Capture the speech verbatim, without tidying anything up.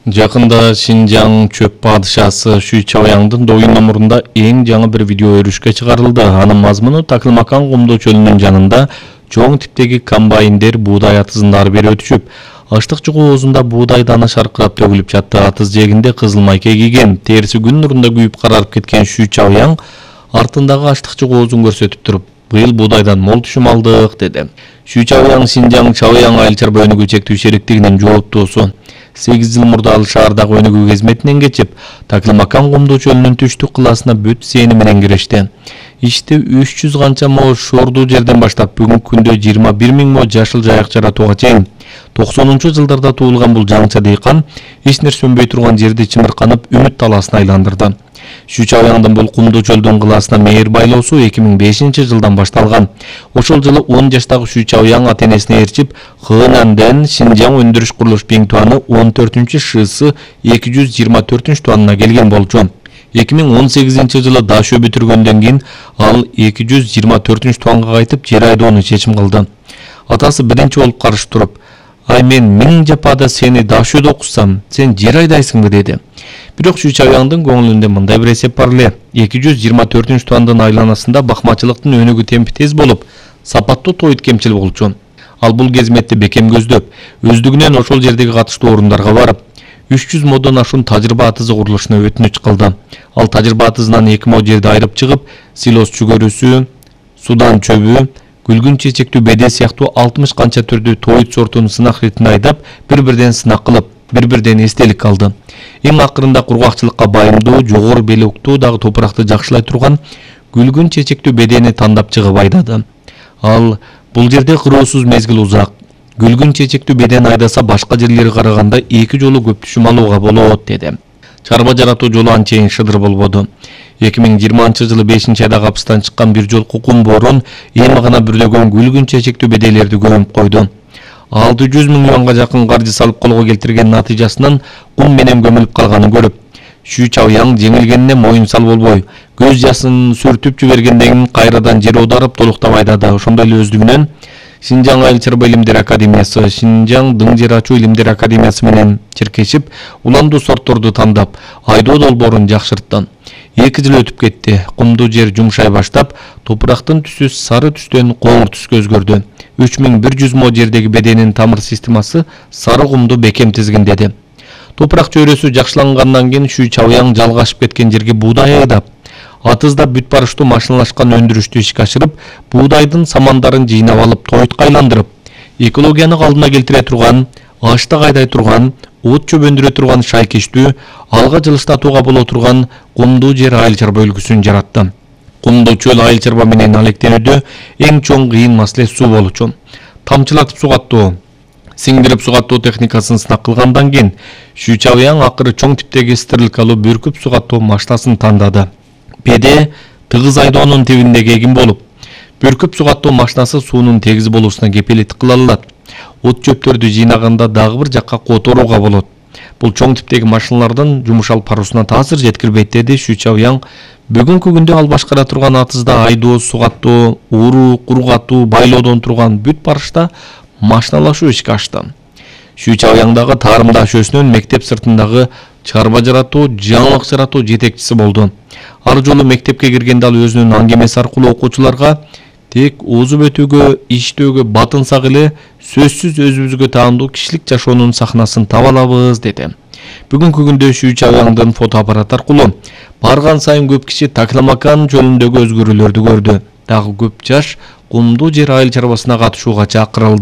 Жакында Шинжаң чөп падышасы Шүй Чаваяңдын доюн номурунда эң жаңы бир видео өрүшкө чыгарылды. Анын мазмуну Такылмакан Кумдуу чөлүнүн жанында чоң типтеги комбайндер буудай атызындары бери өтүшүп, аштык чыгуу оозунда буудай даны шаркырап төгүлүп жатты. Атыз жээгинде кызыл майке кийген, терisi күн нурунда күйүп карарып кеткен Шүй Чаваяң артындагы аштык чыгуу оозун көрсөтүп туруп, быйыл буудайдан мол түшүм алдык деди. Шүй Чаваяң Шинжаң Чаваяң айыл чарба өнүгүү чектүү шериктигинин жооптуусу. сегиз жыл мурда ал шаардагы өнүгүү кызметинен кечип, Такылмакан Кумдуу чөлүнүн түштүк кылаасына бүт сени менен киришти. Ишти үч жүз канча мо шордуу жерден баштап бүгүнкү күндө жыйырма бир миң мо жашыл жайык жаратууга чейин токсонунчу жылдарда туулган бул жаңча дыйкан эч нерсе өнбөй турган жерди чымырканып үмүт талаасына айландырды. Шүй Чаваяңдын бул Кумдуу чөлдүн кылаасына мээр байлоосу эки миң бешинчи жылдан башталган. Ошол жылы он жаштагы Шүй Чаваяң ата энесине ээрчип, Хынанден Шинжаң өндүрүш курулуш биңтуаны он төртүнчү ШС эки жүз жыйырма төртүнчү туанына келген болчу. эки миң он сегизинчи жылы дашөө бүтүргөндөн кийин ал эки жүз жыйырма төртүнчү туанга кайтып жер айдоону чечим кылды. Атасы биринчи болуп каршы туруп, "Ай мен миң жапада сени дашөөдө окутсам, сен жер айдайсыңбы?" деди. Бирок Шүй Чаваяңдын көңүлүндө мындай бир эсеп бар эле. эки жүз жыйырма төртүнчү туандын айланасында бакмачылыктын өнүгүү темпи тез болуп, сапаттуу тоойут кемчил болчу. Ал бул кезметти бекем көздөп, өздүгүнөн ошол жердеги катыштуу орундарга барып, үч жүз модон ашуун тажрыйба атызы курулушуна өтүнүч кылды. Ал тажрыйба атызынан эки мо жерди айырып чыгып, силос чүгөрүсү, судан чөбү, гүлгүн чечектүү беде сыяктуу алтымыш канча түрдүү тоойут сортун сынак ретинде айдап, бири-бирден сынак кылып, бири-бирден эстелик алды. Эң акырында кургакчылыкка байымдуу, жогору белектүү дагы топуракты жакшылай турган гүлгүн чечектүү бедени тандап чыгып айдады. Ал бул жерде кыроосуз мезгил узак. Гүлгүн чечектүү беден айдаса башка жерлери караганда эки жолу көп түшүм алууга болот деди. Чарба жаратуу жолу анчейин шыдыр болбоду. эки миң жыйырманчы жылы бешинчи айда капыстан чыккан бир жолку кум боорун эми гана бүрлөгөн гүлгүн чечектүү беделерди көмүп койду. алты жүз миң юанга жакын каржы салып колго келтирген натыйжасынан кум менен көмүлүп калганын көрүп, Шүй Чаваяң жеңилгенине моюн сал болбой, көз жасын сүртүп жибергенден кийин кайрадан жер аударып толуктап айдады. Ошондой эле өздүгүнөн Шинжаң айыл чарба илимдер академиясы, Шинжаң дың жер ачуу илимдер академиясы менен чиркешип, уламдуу сортторду тандап, айдоо долбоорун жакшыртты. эки жыл өтүп кетти. Кумдуу жер жумшай баштап, топурактын түсү сары түстөн коңур түскө өзгөрдү. үч миң бир жүз мо жердеги беденин тамыр системасы сары кумду бекем тизгиндеди. Топурак чөйрөсү жакшылангандан кийин Шүй Чаваяң жалгашып кеткен жерге буудай айдап, атызда бүт барыштуу машиналашкан өндүрүштү ишке ашырып, буудайдын самандарын жыйнап алып, тоютка айландырып, экологияны калдына келтире турган, аштык айдай турган, от чөп өндүрө турган шайкештүү, алга жылыштатууга боло турган Кумдуу жер айыл чарба үлгүсүн жаратты. Кумдуу чөл айыл чарба менен алектенүүдө эң чоң кыйын маселе суу болчу. Тамчылатып сугаттоо, сиңдирип сугаттоо техникасын сынак кылгандан кийин Шүй Чаваяң акыры чоң типтеги стерилкалуу бүркүп сугаттоо машинасын тандады. Беде тыгыз айдоонун тибинде эгин болуп, бүркүп сугаттоо машинасы суунун тегиз болуусуна кепилдик кыла алат. От чөптөрдү жыйнаганда дагы бир жакка которууга болот. Бул чоң типтеги машиналардын жумушал парусуна таасир жеткирбейт деди Шүй Чаваяң. Бүгүнкү күндө ал башкара турган атызда айдоо, сугаттоо, уруу, кургатуу, байлоодон турган бүт барышта машиналашуу ишке ашты. Шүй Чаваяңдагы таарымдашөөсүнөн мектеп сыртындагы чарба жаратуу, жаңылык жаратуу жетекчиси болду. Ар жолу мектепке киргенде ал өзүнүн аңгемеси аркылуу окуучуларга тек оозуп өтүүгө, иштөөгө батын сак эле сөзсүз өзүбүзгө таандуу кишилик жашоонун сахнасын таба алабыз деди. Бүгүнкү күндө Шүй Чаваяңдын фотоаппарат аркылуу барган сайын көп киши Такылмакан чөлүндөгү өзгөрүүлөрдү көрдү. Дагы көп жаш Кумдуу жер айыл чарбасына катышууга чакырылды.